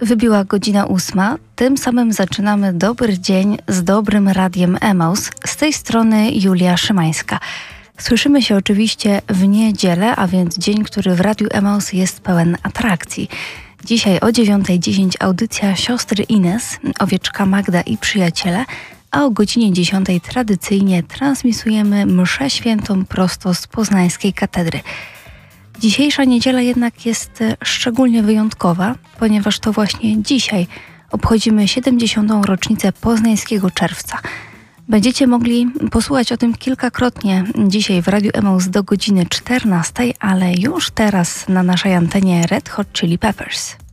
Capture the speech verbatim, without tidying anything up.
Wybiła godzina ósma, tym samym zaczynamy dobry dzień z dobrym radiem Emaus. Z tej strony Julia Szymańska. Słyszymy się oczywiście w niedzielę, a więc dzień, który w Radiu Emaus jest pełen atrakcji. Dzisiaj o dziewiąta dziesięć audycja siostry Ines, owieczka Magda i przyjaciele, a o godzinie dziesiątej tradycyjnie transmisujemy mszę świętą prosto z poznańskiej katedry. Dzisiejsza niedziela jednak jest szczególnie wyjątkowa, ponieważ to właśnie dzisiaj obchodzimy siedemdziesiątą rocznicę Poznańskiego Czerwca. Będziecie mogli posłuchać o tym kilkakrotnie dzisiaj w Radiu Emaus do godziny czternastej, ale już teraz na naszej antenie Red Hot Chili Peppers.